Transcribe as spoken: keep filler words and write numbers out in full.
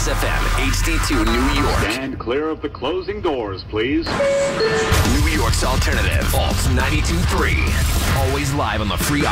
Kiss F M, H D two New York. Stand clear of the closing doors, please. New York's alternative, Alt ninety-two point three. Always live on the free